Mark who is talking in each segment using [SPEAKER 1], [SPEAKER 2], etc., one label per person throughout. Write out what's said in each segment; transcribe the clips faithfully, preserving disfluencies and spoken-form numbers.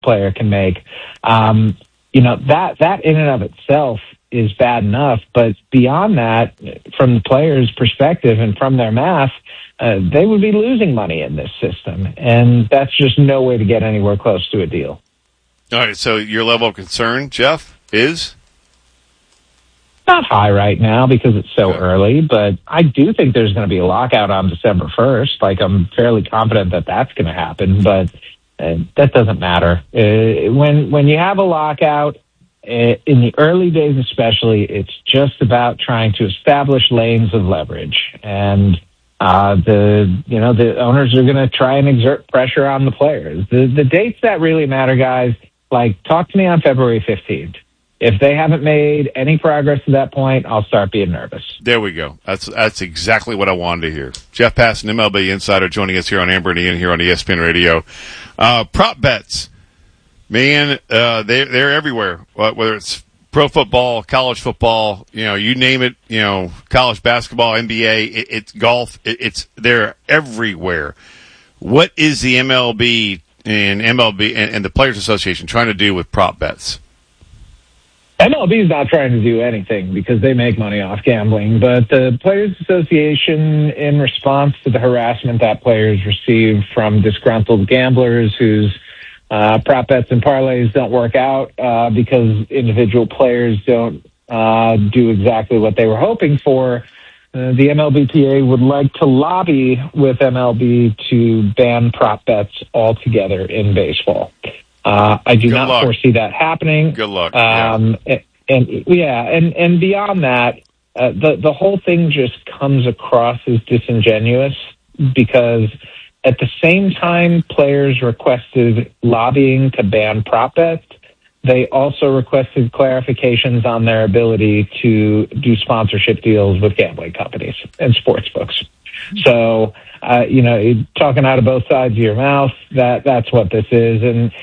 [SPEAKER 1] player can make. Um, you know, that, that in and of itself is bad enough. But beyond that, from the player's perspective and from their math, uh, they would be losing money in this system. And that's just no way to get anywhere close to a deal.
[SPEAKER 2] All right, so your level of concern, Jeff, is?
[SPEAKER 1] Not high right now because it's so
[SPEAKER 2] okay.
[SPEAKER 1] early, but I do think there's going to be a lockout on December first. Like, I'm fairly confident that that's going to happen, but uh, that doesn't matter. Uh, when when you have a lockout, uh, in the early days especially, it's just about trying to establish lanes of leverage. And uh, the you know the owners are going to try and exert pressure on the players. The, the dates that really matter, guys, like, talk to me on February fifteenth. If they haven't made any progress to that point, I'll start being nervous.
[SPEAKER 2] There we go. That's that's exactly what I wanted to hear. Jeff Passan, M L B Insider, joining us here on Amber and Ian here on E S P N Radio. Uh, prop bets, man, uh, they they're everywhere. Whether it's pro football, college football, you know, you name it. You know, college basketball, N B A, it, it's golf. It, it's they're everywhere. What is the M L B and M L B and, and the Players Association trying to do with prop bets?
[SPEAKER 1] M L B is not trying to do anything because they make money off gambling, but the Players Association, in response to the harassment that players receive from disgruntled gamblers whose uh, prop bets and parlays don't work out uh, because individual players don't uh, do exactly what they were hoping for, uh, the M L B P A would like to lobby with M L B to ban prop bets altogether in baseball. Uh, I do
[SPEAKER 2] Good
[SPEAKER 1] not
[SPEAKER 2] luck.
[SPEAKER 1] foresee that happening.
[SPEAKER 2] Good luck.
[SPEAKER 1] Um,
[SPEAKER 2] yeah.
[SPEAKER 1] And, and yeah, and, and beyond that, uh, the the whole thing just comes across as disingenuous because at the same time players requested lobbying to ban prop bets, they also requested clarifications on their ability to do sponsorship deals with gambling companies and sports books. So, uh, you know, talking out of both sides of your mouth, that that's what this is. And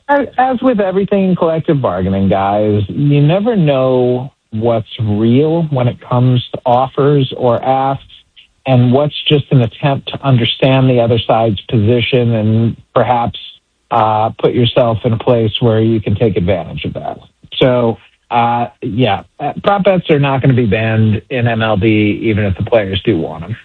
[SPEAKER 1] as with everything in collective bargaining, guys, you never know what's real when it comes to offers or asks and what's just an attempt to understand the other side's position and perhaps uh, put yourself in a place where you can take advantage of that. So, uh, yeah, prop bets are not going to be banned in M L B, even if the players do want them.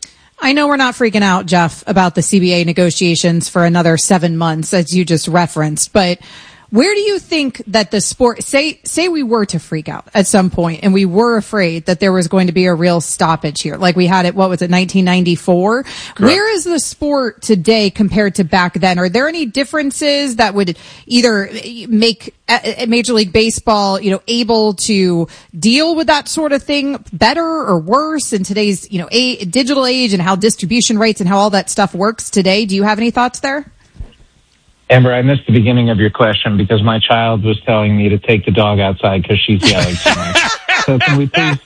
[SPEAKER 3] I know we're not freaking out, Jeff, about the C B A negotiations for another seven months, as you just referenced, but where do you think that the sport, say, say we were to freak out at some point and we were afraid that there was going to be a real stoppage here, like we had it, what was it, nineteen ninety-four? Correct. Where is the sport today compared to back then? Are there any differences that would either make Major League Baseball, you know, able to deal with that sort of thing better or worse in today's, you know, a, digital age and how distribution rates and how all that stuff works today? Do you have any thoughts there?
[SPEAKER 1] Amber, I missed the beginning of your question because my child was telling me to take the dog outside because she's yelling so much. So can we please?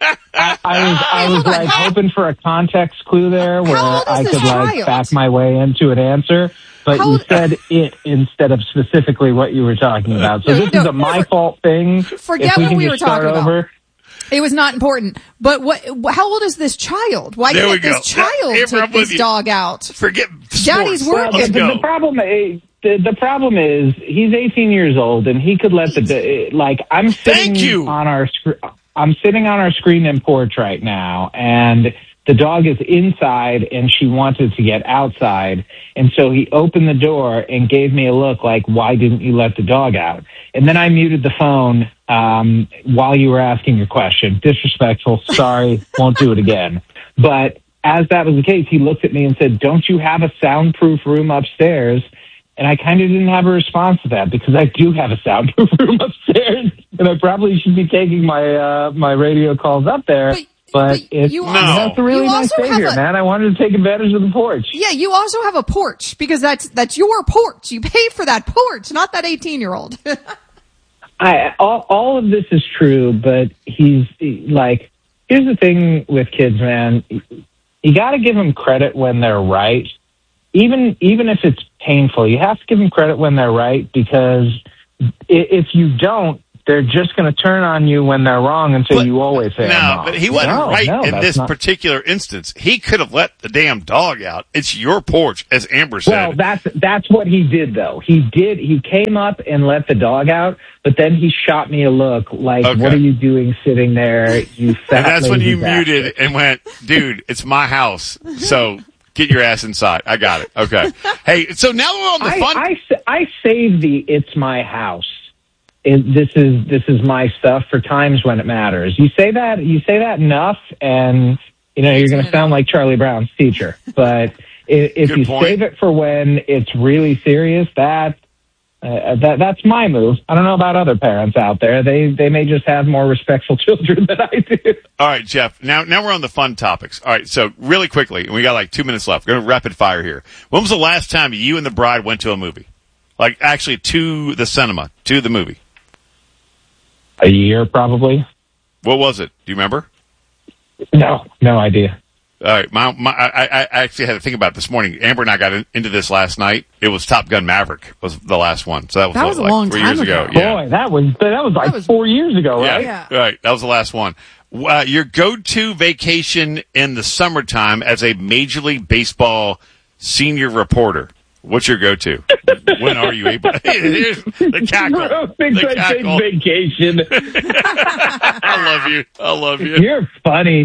[SPEAKER 1] I, I was, I was like hoping for a context clue there where I could like back my way into an answer, but you said it instead of specifically what you were talking about. So this is a my fault thing.
[SPEAKER 3] Forget what we were talking about. It was not important. But what? How old is this child? Why can't this child take this dog out?
[SPEAKER 2] Forget
[SPEAKER 3] Daddy's working.
[SPEAKER 1] The, the problem is, the, the problem is he's eighteen years old and he could let the like I'm sitting
[SPEAKER 2] Thank you.
[SPEAKER 1] on our I'm sitting on our screen and porch right now, and the dog is inside and she wanted to get outside. And so he opened the door and gave me a look like, why didn't you let the dog out? And then I muted the phone um, while you were asking your question. Disrespectful. Sorry. Won't do it again. But as that was the case, he looked at me and said, don't you have a soundproof room upstairs? And I kind of didn't have a response to that because I do have a soundproof room upstairs and I probably should be taking my, uh, my radio calls up there. But- But, but it's,
[SPEAKER 3] you
[SPEAKER 1] also, that's a really nice day here, a, man. I wanted to take advantage of the porch.
[SPEAKER 3] Yeah, you also have a porch because that's that's your porch. You pay for that porch, not that eighteen-year-old.
[SPEAKER 1] I all, all of this is true, but he's like, here's the thing with kids, man. You got to give them credit when they're right, even even if it's painful. You have to give them credit when they're right because if you don't, they're just going to turn on you when they're wrong until
[SPEAKER 2] but,
[SPEAKER 1] you always say,
[SPEAKER 2] no,
[SPEAKER 1] I'm wrong.
[SPEAKER 2] But he wasn't
[SPEAKER 1] no,
[SPEAKER 2] right
[SPEAKER 1] no,
[SPEAKER 2] in this
[SPEAKER 1] not...
[SPEAKER 2] particular instance. He could have let the damn dog out. It's your porch, as Amber said.
[SPEAKER 1] Well, that's that's what he did, though. He did. He came up and let the dog out, but then he shot me a look like, okay. What are you doing sitting there, you fat
[SPEAKER 2] And that's when you
[SPEAKER 1] bastard.
[SPEAKER 2] muted and went, dude, it's my house, so get your ass inside. I got it. Okay. Hey, so now we're on the
[SPEAKER 1] I,
[SPEAKER 2] fun.
[SPEAKER 1] I, I save the it's my house. It, this is this is my stuff for times when it matters. You say that you say that enough, and you know you're going to sound like Charlie Brown's teacher. But if, if you
[SPEAKER 2] point.
[SPEAKER 1] save it for when it's really serious, that uh, that that's my move. I don't know about other parents out there. They they may just have more respectful children than I do.
[SPEAKER 2] All right, Jeff. Now now we're on the fun topics. All right, so really quickly, and we got like two minutes left. We're going to rapid fire here. When was the last time you and the bride went to a movie? Like actually to the cinema, to the movie?
[SPEAKER 1] A year, probably.
[SPEAKER 2] What was it? Do you remember?
[SPEAKER 1] No, no idea.
[SPEAKER 2] All right, my, my, I, I actually had to think about it this morning. Amber and I got in, into this last night. It was Top Gun Maverick was the last one. So that was,
[SPEAKER 3] that was
[SPEAKER 2] what,
[SPEAKER 3] a
[SPEAKER 2] like
[SPEAKER 3] long
[SPEAKER 2] three
[SPEAKER 3] time
[SPEAKER 2] years ago.
[SPEAKER 3] ago.
[SPEAKER 2] Yeah.
[SPEAKER 1] Boy, that was that was like that was, four years ago, right?
[SPEAKER 2] Yeah, yeah, right. That was the last one. Uh, your go-to vacation in the summertime as a Major League Baseball senior reporter. What's your go-to? When are you able? Here's the cackle.
[SPEAKER 1] Bro thinks
[SPEAKER 2] the
[SPEAKER 1] I
[SPEAKER 2] cackle.
[SPEAKER 1] take vacation.
[SPEAKER 2] I love you. I love you.
[SPEAKER 1] You're funny.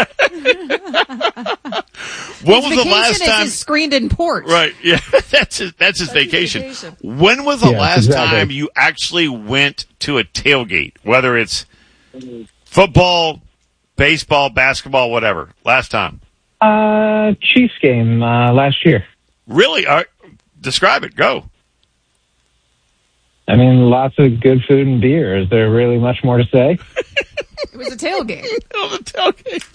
[SPEAKER 2] When
[SPEAKER 3] his
[SPEAKER 2] was the last
[SPEAKER 3] is
[SPEAKER 2] time?
[SPEAKER 3] his screened-in porch.
[SPEAKER 2] Right. Yeah. That's his. That's his,
[SPEAKER 3] that's
[SPEAKER 2] vacation.
[SPEAKER 3] his vacation.
[SPEAKER 2] When was the
[SPEAKER 1] Yeah,
[SPEAKER 2] last
[SPEAKER 1] exactly.
[SPEAKER 2] time you actually went to a tailgate? Whether it's football, baseball, basketball, whatever. Last time.
[SPEAKER 1] Uh, Chiefs game uh, last year.
[SPEAKER 2] Really? All right. Describe it. Go.
[SPEAKER 1] I mean, lots of good food and beer. Is there really much more to say?
[SPEAKER 3] It was a tailgate.
[SPEAKER 2] On the tailgate.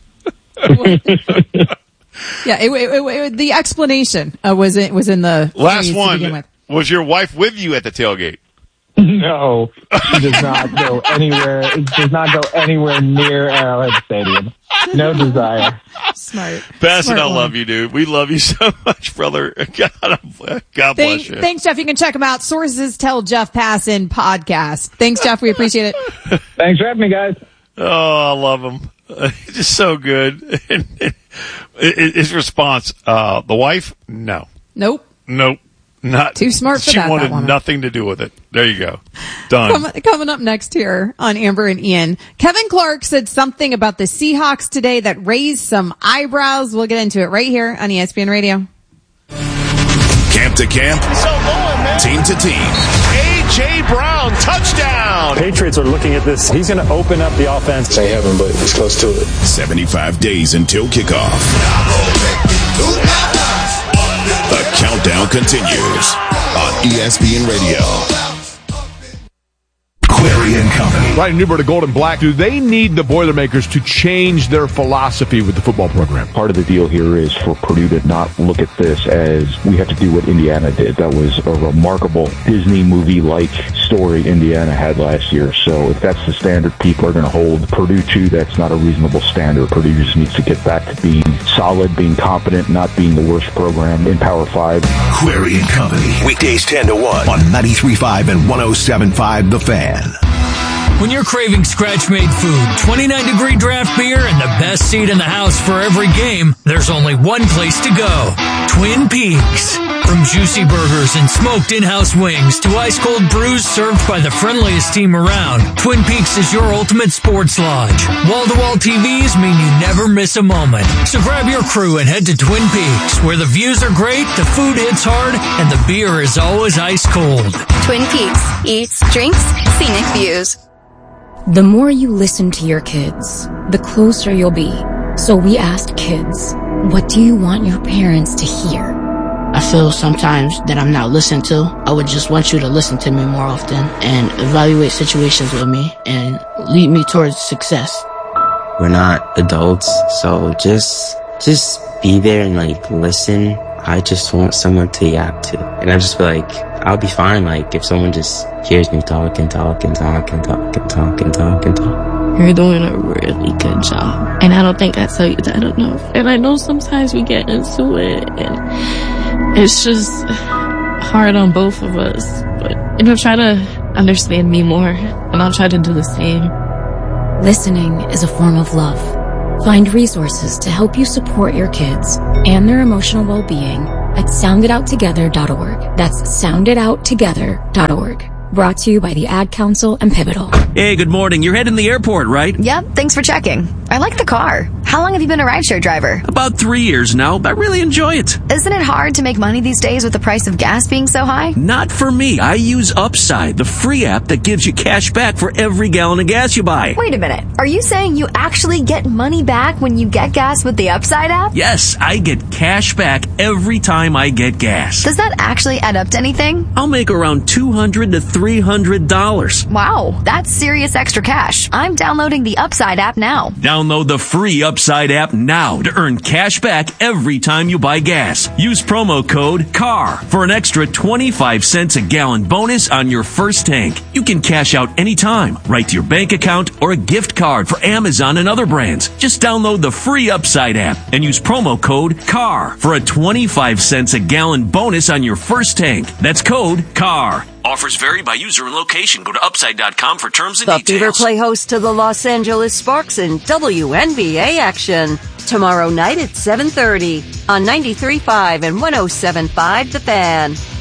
[SPEAKER 3] Yeah, it, it, it, it, the explanation uh, was it was in the
[SPEAKER 2] Last
[SPEAKER 3] phrase to begin
[SPEAKER 2] one.
[SPEAKER 3] with.
[SPEAKER 2] Was your wife with you at the tailgate?
[SPEAKER 1] No, she does not go anywhere. It does not go anywhere near Arrowhead Stadium. No desire.
[SPEAKER 3] Smart.
[SPEAKER 2] Bassett,
[SPEAKER 3] Smart
[SPEAKER 2] I
[SPEAKER 3] one.
[SPEAKER 2] love you, dude. We love you so much, brother. God, God bless
[SPEAKER 3] Thank,
[SPEAKER 2] you.
[SPEAKER 3] thanks, Jeff. You can check him out. Sources Tell Jeff Passan podcast. Thanks, Jeff. We appreciate it.
[SPEAKER 1] Thanks for having me, guys.
[SPEAKER 2] Oh, I love him. Uh, he's just so good. His response, uh, the wife, no.
[SPEAKER 3] Nope.
[SPEAKER 2] Nope. Not
[SPEAKER 3] Too smart for
[SPEAKER 2] she
[SPEAKER 3] that, that
[SPEAKER 2] wanted
[SPEAKER 3] woman.
[SPEAKER 2] nothing to do with it. There you go. Done.
[SPEAKER 3] Com- coming up next here on Amber and Ian, Kevin Clark said something about the Seahawks today that raised some eyebrows. We'll get into it right here on E S P N Radio.
[SPEAKER 4] Camp to camp, team to team.
[SPEAKER 5] A J. Brown, touchdown.
[SPEAKER 6] Patriots are looking at this. He's going to open up the offense.
[SPEAKER 7] Ain't heaven, but it's close to it.
[SPEAKER 4] seventy-five days until kickoff. The countdown continues on E S P N Radio. Query and Company.
[SPEAKER 8] Ryan Newberg of Gold and Black. Do they need the Boilermakers to change their philosophy with the football program?
[SPEAKER 9] Part of the deal here is for Purdue to not look at this as we have to do what Indiana did. That was a remarkable Disney movie-like story Indiana had last year. So if that's the standard people are going to hold Purdue to, that's not a reasonable standard. Purdue just needs to get back to being solid, being competent, not being the worst program in Power Five.
[SPEAKER 4] Query and Company. Weekdays ten to one on ninety-three point five and one oh seven point five The Fan.
[SPEAKER 10] When you're craving scratch-made food, twenty-nine degree draft beer, and the best seat in the house for every game, there's only one place to go. Twin Peaks. From juicy burgers and smoked in-house wings to ice-cold brews served by the friendliest team around, Twin Peaks is your ultimate sports lodge. Wall-to-wall T Vs mean you never miss a moment. So grab your crew and head to Twin Peaks, where the views are great, the food hits hard, and the beer is always ice-cold.
[SPEAKER 11] Twin Peaks. Eats, drinks, scenic views.
[SPEAKER 12] The more you listen to your kids, the closer you'll be. So we asked kids, what do you want your parents to hear?
[SPEAKER 13] I feel sometimes that I'm not listened to. I would just want you to listen to me more often and evaluate situations with me and lead me towards success.
[SPEAKER 14] We're not adults, so just, just be there and like listen. I just want someone to yap to. And I just feel like I'll be fine, like, if someone just hears me talk and talk and talk and talk and talk and talk and talk.
[SPEAKER 15] You're doing a really good job. And I don't think I tell you that enough. And I know sometimes we get into it and it's just hard on both of us. But, you know, try to understand me more, and I'll try to do the same.
[SPEAKER 12] Listening is a form of love. Find resources to help you support your kids and their emotional well-being at sound it out together dot org. That's sound it out together dot org. Brought to you by the Ad Council and Pivotal.
[SPEAKER 7] Hey, good morning. You're heading to the airport, right?
[SPEAKER 16] Yep, thanks for checking. I like the car. How long have you been a rideshare driver?
[SPEAKER 7] About three years now. I really enjoy it.
[SPEAKER 16] Isn't it hard to make money these days with the price of gas being so high?
[SPEAKER 7] Not for me. I use Upside, the free app that gives you cash back for every gallon of gas you buy.
[SPEAKER 16] Wait a minute. Are you saying you actually get money back when you get gas with the Upside app?
[SPEAKER 7] Yes, I get cash back every time I get gas.
[SPEAKER 16] Does that actually add up to anything?
[SPEAKER 7] I'll make around two hundred to three hundred dollars.
[SPEAKER 16] Wow, that's serious extra cash. I'm downloading the Upside app now.
[SPEAKER 7] Download the free Upside app now to earn cash back every time you buy gas. Use promo code C A R for an extra twenty-five cents a gallon bonus on your first tank. You can cash out anytime, right to your bank account or a gift card for Amazon and other brands. Just download the free Upside app and use promo code C A R for a twenty-five cents a gallon bonus on your first tank. That's code C A R. Offers vary by user and location. Go to upside dot com for terms and
[SPEAKER 17] the
[SPEAKER 7] details.
[SPEAKER 17] Fever Play host to the Los Angeles Sparks in W N B A action tomorrow night at seven thirty on ninety-three point five and one oh seven point five The Fan.